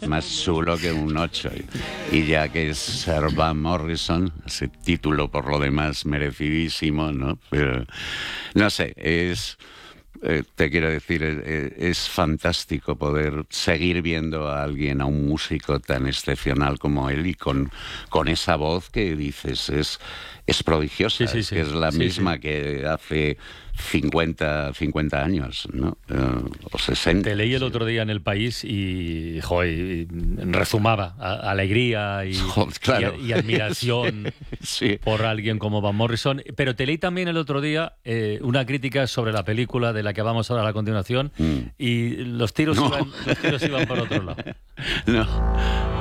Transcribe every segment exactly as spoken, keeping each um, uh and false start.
más chulo que un ocho. Y ya que es Sir Van Morrison, ese título por lo demás merecidísimo, ¿no? Pero, no sé, es... Eh, te quiero decir, es, es fantástico poder seguir viendo a alguien, a un músico tan excepcional como él y con, con esa voz que dices, es, es prodigiosa, sí, sí, es, sí. que es la sí, misma sí. que hace cincuenta, cincuenta años, ¿no? Uh, o sesenta. Te leí el sí. otro día en El País y, joder, y rezumaba a, alegría y, Joder, claro. y, y admiración sí, sí. por alguien como Van Morrison. Pero te leí también el otro día eh, una crítica sobre la película de la que vamos a hablar a continuación mm. y los tiros, no. iban, los tiros iban por otro lado. No.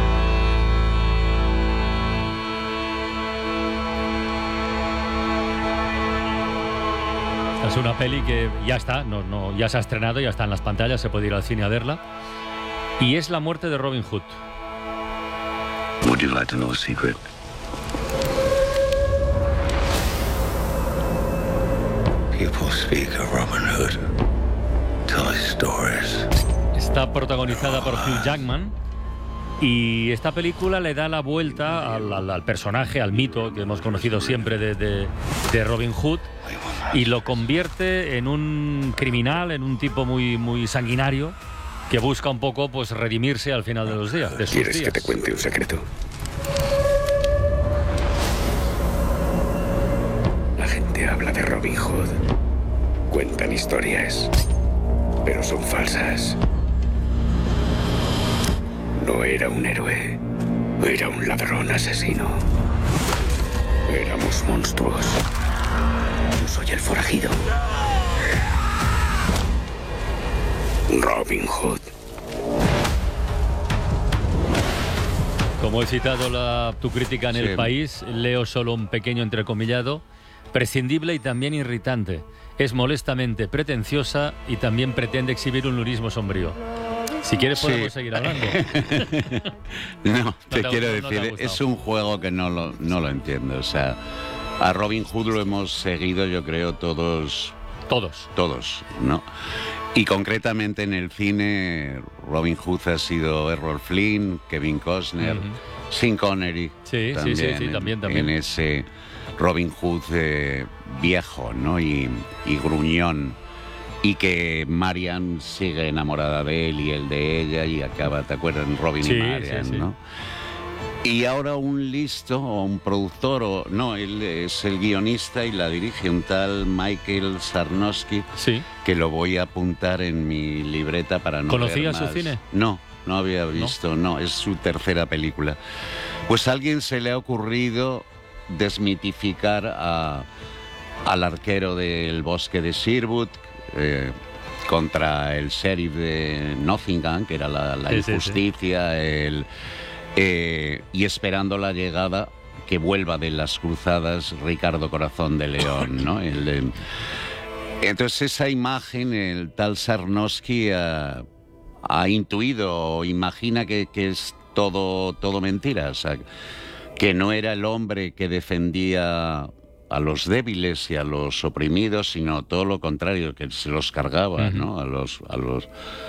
Es una peli que ya está, no, no, ya se ha estrenado, ya está en las pantallas, se puede ir al cine a verla. Y es la muerte de Robin Hood. Would you like to know a secret? People speak of Robin Hood, tell his stories. Está protagonizada por Hugh Jackman. Y esta película le da la vuelta al, al, al personaje, al mito que hemos conocido siempre de, de, de Robin Hood, y lo convierte en un criminal, en un tipo muy, muy sanguinario, que busca un poco pues redimirse al final de los días. De sus ¿Quieres días. que te cuente un secreto? La gente habla de Robin Hood. Cuentan historias, pero son falsas. No era un héroe, era un ladrón asesino. Éramos monstruos. Yo soy el forajido. Robin Hood. Como he citado la, tu crítica en sí. El País, leo solo un pequeño entrecomillado. Prescindible y también irritante. Es molestamente pretenciosa y también pretende exhibir un lurismo sombrío. Si quieres podemos sí. seguir hablando. no, te, no te quiero no, no decir, te es un juego que no lo, no lo entiendo. O sea, a Robin Hood lo hemos seguido, yo creo, todos... Todos. Todos, ¿no? Y concretamente en el cine, Robin Hood ha sido Errol Flynn, Kevin Costner, uh-huh. Sean Connery. Sí, también, sí, sí, sí, en, también, también. En ese Robin Hood eh, viejo, ¿no? Y, y gruñón. Y que Marian sigue enamorada de él y él de ella y acaba, ¿te acuerdas? Robin sí, y Marian, sí, sí. ¿no? Y ahora un listo o un productor, o no, él es el guionista y la dirige, un tal Michael Sarnowski, sí. que lo voy a apuntar en mi libreta para no ¿Conocías ver más. su cine? No, no había visto, no. no, es su tercera película. Pues a alguien se le ha ocurrido desmitificar a, al arquero del bosque de Sherwood, Eh, contra el sheriff de Nottingham, que era la, la sí, injusticia, sí, sí. El, eh, y esperando la llegada que vuelva de las cruzadas Ricardo Corazón de León, ¿no? El, el, entonces esa imagen, el tal Sarnowski ha, ha intuido o imagina que, que es todo, todo mentira, o sea, que no era el hombre que defendía a los débiles y a los oprimidos, sino todo lo contrario, que se los cargaba, uh-huh. ¿no? A los a los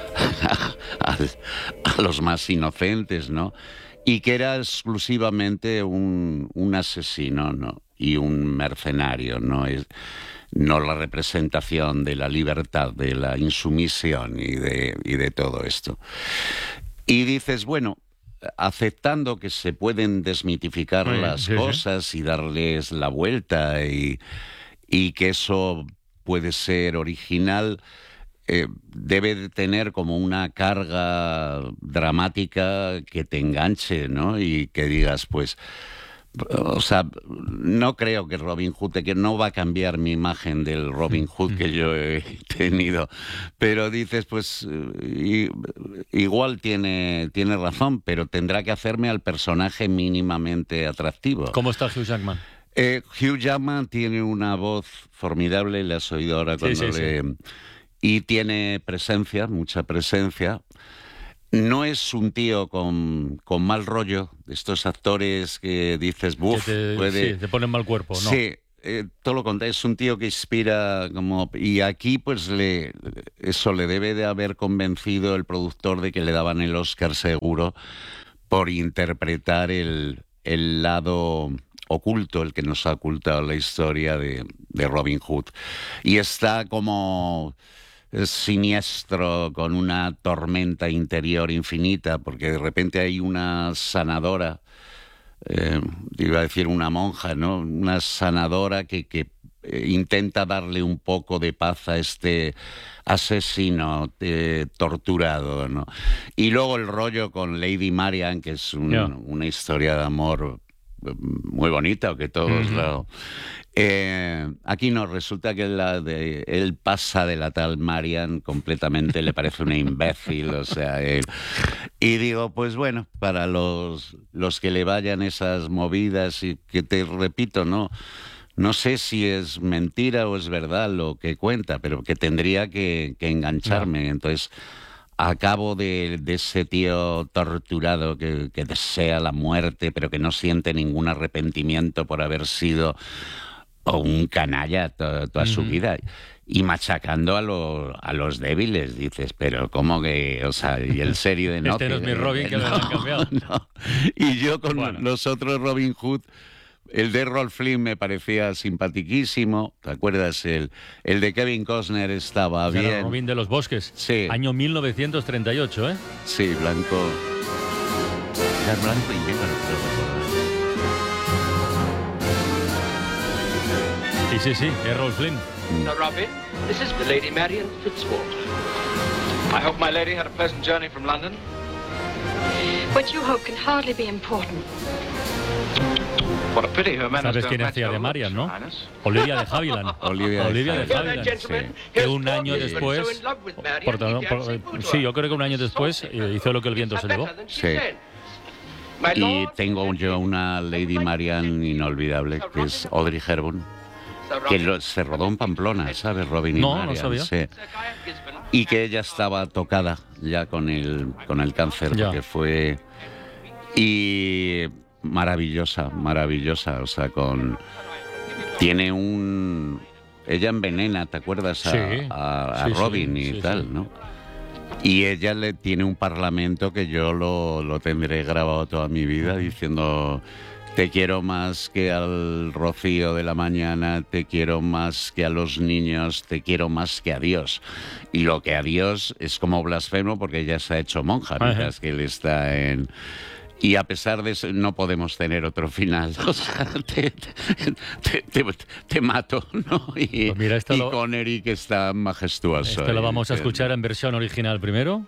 a, a los más inocentes, ¿no? Y que era exclusivamente un, un asesino, ¿no? Y un mercenario, ¿no? Es no la representación de la libertad, de la insumisión y de y de todo esto. Y dices, bueno, aceptando que se pueden desmitificar sí, las sí, cosas sí. y darles la vuelta y, y que eso puede ser original, eh, debe de tener como una carga dramática que te enganche, ¿no? Y que digas, pues, o sea, no creo que Robin Hood, que no va a cambiar mi imagen del Robin Hood que yo he tenido, pero dices, pues y, igual tiene, tiene razón, pero tendrá que hacerme al personaje mínimamente atractivo. ¿Cómo está Hugh Jackman? Eh, Hugh Jackman tiene una voz formidable, le has oído ahora cuando sí, sí, le... Sí. Y tiene presencia, mucha presencia. No es un tío con, con mal rollo, de estos actores que dices, buf, que te, puede... Sí, te ponen mal cuerpo, ¿no? Sí, eh, todo lo contrario, es un tío que inspira como... Y aquí, pues, le eso le debe de haber convencido el productor de que le daban el Oscar seguro por interpretar el, el lado oculto, el que nos ha ocultado la historia de, de Robin Hood. Y está como siniestro, con una tormenta interior infinita, porque de repente hay una sanadora, eh, iba a decir una monja, ¿no? Una sanadora que, que eh, intenta darle un poco de paz a este asesino eh, torturado, ¿no? Y luego el rollo con Lady Marian, que es un, yeah. una historia de amor muy bonita, que todos uh-huh. lo... Eh, aquí no, resulta que la de, él pasa de la tal Marian completamente, le parece una imbécil, o sea, él, y digo, pues bueno, para los, los que le vayan esas movidas, y que te repito, no, no sé si es mentira o es verdad lo que cuenta, pero que tendría que, que engancharme, no. Entonces... Acabo de, de ese tío torturado que, que desea la muerte, pero que no siente ningún arrepentimiento por haber sido un canalla to, toda uh-huh. su vida. Y machacando a, lo, a los débiles, dices, pero ¿cómo que...? O sea, y el serio de no... Este no es mi Robin, que no, lo han cambiado. No. Y yo con bueno. los otros Robin Hood... El de Errol Flynn me parecía simpatiquísimo, ¿te acuerdas? El, el de Kevin Costner estaba Era bien. Robin de los Bosques, sí. Año mil novecientos treinta y ocho, ¿eh? Sí, blanco. Era blanco y negro, creo. Sí, sí, sí, Errol Flynn. Now, Robin, this is the Lady Marian Fitzwalter. I hope my lady had a pleasant journey from London. What you hope can hardly be important. ¿Sabes quién hacía de Marian, no? Olivia de Havilland. Olivia, Olivia de Havilland. Sí. Que un año después... Por, por, por, sí, yo creo que un año después hizo Lo que el viento se llevó. Sí. Y tengo yo una Lady Marian inolvidable, que es Audrey Hepburn, que lo, se rodó en Pamplona, ¿sabes? Robin y no, Marian. No, sabía. Sí. Y que ella estaba tocada ya con el, con el cáncer, ya. Porque fue... Y... Maravillosa, maravillosa, o sea, con... Tiene un... Ella envenena, ¿te acuerdas? A, sí, a, a sí, Robin sí, y sí, tal, sí. ¿no? Y ella le tiene un parlamento que yo lo, lo tendré grabado toda mi vida, diciendo... Te quiero más que al rocío de la mañana, te quiero más que a los niños, te quiero más que a Dios. Y lo que a Dios es como blasfemo porque ella se ha hecho monja, mientras que él está en... Y a pesar de eso, no podemos tener otro final. O sea, te, te, te, te mato, ¿no? Y, pues mira, y lo, Connery, que está majestuoso. Este lo vamos a escuchar en versión original primero.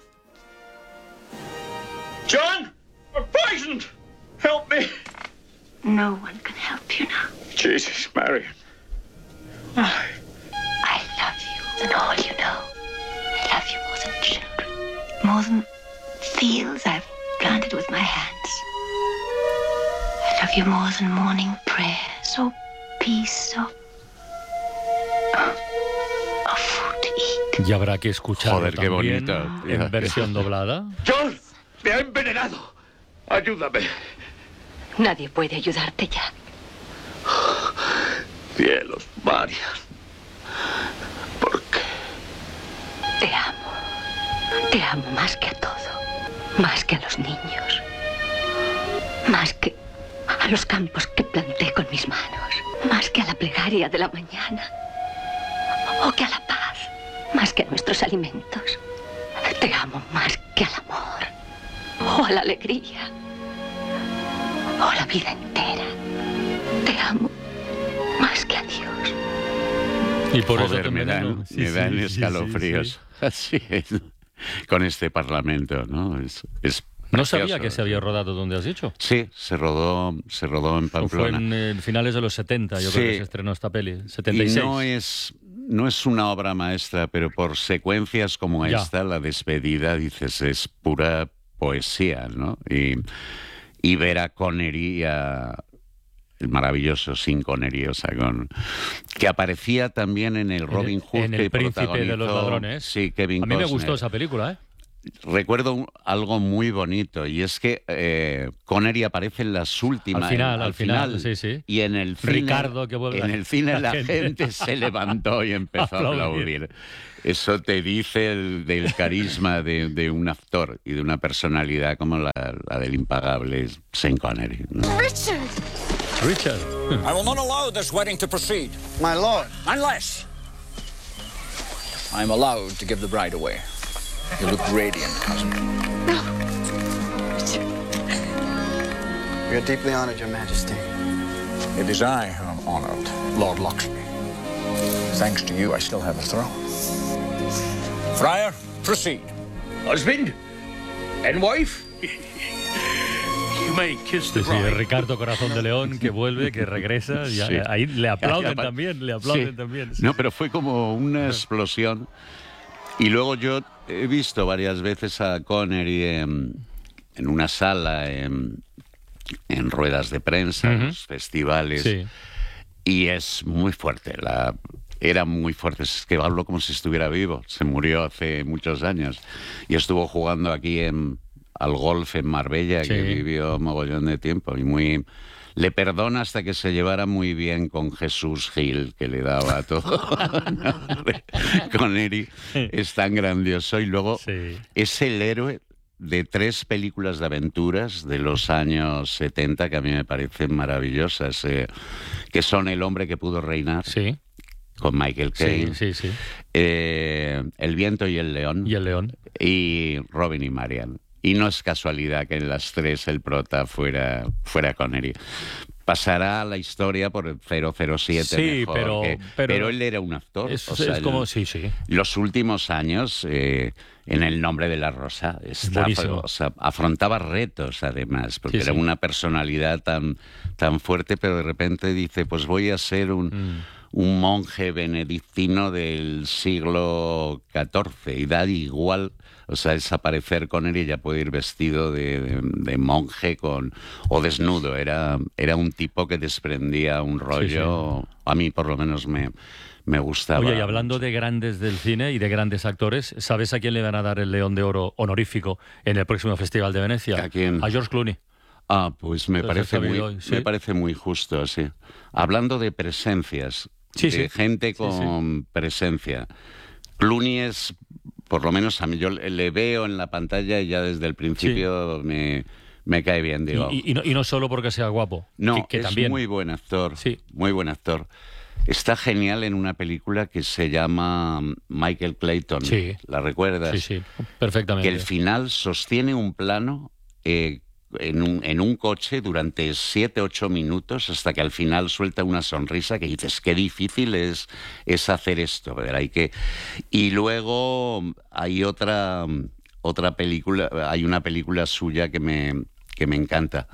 John, we're poisoned. Help me. No one can help you now. Jesus, Marian. I... I love you and all you know. I love you more than children. More than fields I've planted with my hands. I love you more than morning prayers or peace or, or food to eat. Y habrá que escucharlo Joder, qué también bonito, en versión doblada. John, me ha envenenado. Ayúdame. Nadie puede ayudarte ya. Cielos, Marian. ¿Por qué? Te amo. Te amo más que a todo. Más que a los niños. Más que a los campos que planté con mis manos. Más que a la plegaria de la mañana. O que a la paz. Más que a nuestros alimentos. Te amo más que al amor. O a la alegría. O a la vida entera. Te amo más que a Dios. Y por Joder, eso me dan, sí, me sí, dan sí, escalofríos. Sí, sí, sí. Con este parlamento, ¿no? Es, es no sabía que se había rodado donde has dicho. Sí, se rodó, se rodó en Pamplona. Fue en eh, finales de los setenta, yo sí. creo que se estrenó esta peli, setenta y seis. Y no es, no es una obra maestra, pero por secuencias como ya. esta, la despedida, dices, es pura poesía, ¿no? Y, y ver a Connery, a el maravilloso Sean Connery, o sea, con, que aparecía también en el Robin Hood, en el, en el que Príncipe protagonizó, de los Ladrones. Sí, Kevin A mí me Costner. gustó esa película, ¿eh? recuerdo un- algo muy bonito, y es que eh, Connery aparece en las últimas. Al final, en- al final, sí, sí. Y en el cine, Ricardo, que vuelve en la- el cine la la gente. gente se levantó y empezó a Aplaudir. aplaudir. Eso te dice el, del carisma de, de un actor y de una personalidad como la, la del impagable Sean Connery, ¿no? Richard! Richard. I will not allow this wedding to proceed. My lord. Unless I am allowed to give the bride away. You look radiant, cousin. We are deeply honored, Your Majesty. It is I who am honored, Lord Luxby. Thanks to you, I still have a throne. Friar, proceed. Husband and wife, you may kiss the Sí, sí, bride. Ricardo Corazón de León, que vuelve, que regresa. Y Sí. ahí le aplauden Apa- también, le aplauden Sí. también. Sí. No, pero fue como una explosión. Y luego yo he visto varias veces a Connery en, en una sala, en, en ruedas de prensa, en Ujú. los festivales. Sí. Y es muy fuerte. La, era muy fuerte. Es que hablo como si estuviera vivo. Se murió hace muchos años. Y estuvo jugando aquí en, al golf en Marbella, Sí. que vivió mogollón de tiempo. Y muy... Le perdona hasta que se llevara muy bien con Jesús Gil, que le daba todo. Connery es tan grandioso. Y luego Sí. es el héroe de tres películas de aventuras de los años setenta que a mí me parecen maravillosas, eh, que son El hombre que pudo reinar, Sí, con Michael sí, Caine, sí, sí. eh, El viento y el león, Y el león. y Robin y Marian. Y no es casualidad que en las tres el prota fuera, fuera Connery. Pasará a la historia por el cero cero siete Sí, mejor, pero- que- pero- él era un actor. Es, o sea, es como, el- sí, sí. los últimos años, eh, en El nombre de la rosa, está- Buenísimo. o sea, afrontaba retos además, porque Sí, era sí. una personalidad tan, tan fuerte, pero de repente dice, pues voy a ser un, Mm. un monje benedictino del siglo catorce, y da igual, o sea, desaparecer con él y ya puede ir vestido de, de- de monje con, o desnudo. Era, era un tipo que desprendía un rollo, a mí por lo menos me, me gustaba. Oye, y hablando de grandes del cine y de grandes actores, ¿sabes a quién le van a dar el León de Oro honorífico en el próximo Festival de Venecia? ¿A quién? A George Clooney. Ah, pues me Eso parece está muy, hoy, ¿sí? me parece muy justo, sí. Hablando de presencias, Sí, de sí. gente Sí, con presencia. Clooney es, por lo menos a mí, yo le le veo en la pantalla y ya desde el principio me, me cae bien, digo. Y, y- y no, y no solo porque sea guapo. no, que, que es también. muy buen actor, Sí. muy buen actor. Está genial en una película que se llama Michael Clayton. Sí. ¿La recuerdas? Sí, sí, perfectamente. Que el final sostiene un plano eh, en, un, en un coche durante siete, ocho minutos hasta que al final suelta una sonrisa que dices, qué difícil es, es hacer esto. ¿Verdad? Hay que... Y luego hay otra, otra película, hay una película suya que me, que me encanta.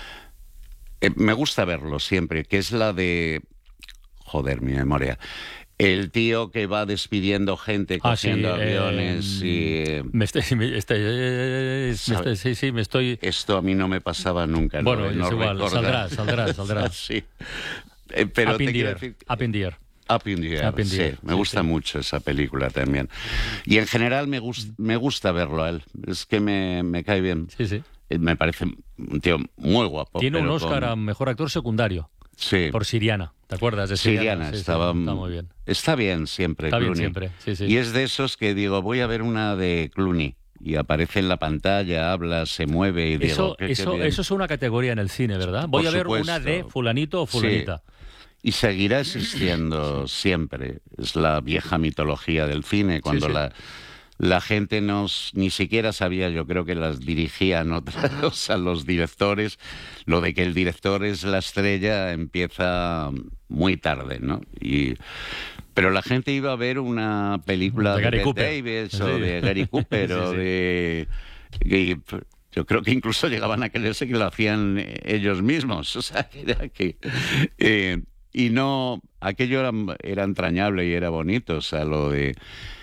Eh, me gusta verlo siempre, que es la de... Joder, mi memoria. El tío que va despidiendo gente, Ah, sí, cogiendo eh, aviones y... Me estoy, me estoy- eh, me ¿Sabe? estoy- sí, sí, me estoy... Esto a mí no me pasaba nunca. Bueno, no, es no igual, recordar. saldrá, saldrá, saldrá. Sí. Eh, pero Up te in the quiero Air, decir... Up in the Air. Up in the Air, Up in the sí. Air, Me sí, gusta sí. mucho esa película también. Y en general me, gus- me gusta verlo a él. Es que me, me cae bien. Sí, sí. Eh, Me parece un tío muy guapo. Tiene un pero Oscar con- a Mejor Actor Secundario Sí. por Siriana. ¿Te acuerdas de Siriana? Siriana, Sí, sí, estaba, está muy bien. Está bien siempre, Está bien Clooney. siempre, sí, sí. Y es de esos que digo, voy a ver una de Clooney. Y aparece en la pantalla, habla, se mueve y digo... Eso, qué- qué eso, bien. eso es una categoría en el cine, ¿verdad? Voy Por a ver una supuesto. de fulanito o Sí. fulanita. Y seguirá existiendo siempre. Es la vieja mitología del cine, cuando sí. la, la gente no, s- ni siquiera sabía, yo creo que las dirigían otras, o sea, los directores. Lo de que el director es la estrella empieza muy tarde, ¿no? Y, pero la gente iba a ver una película De de, Gary Bette Cooper. Davis Sí. o de Gary Cooper Sí, o sí. de... y, yo creo que incluso llegaban a creerse que lo hacían eh, ellos mismos. O sea, que era que... eh, y no... Aquello era, era entrañable y era bonito. O sea, lo de...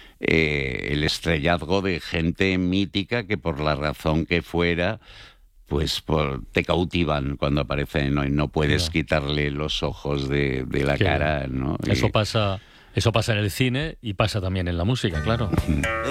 eh, el estrellazgo de gente mítica que por la razón que fuera... pues por- te cautivan cuando aparecen, ¿no? Y no puedes Ya. quitarle los ojos de, de la Que cara, ¿no? Eso Y- pasa, eso pasa en el cine y pasa también en la música, claro.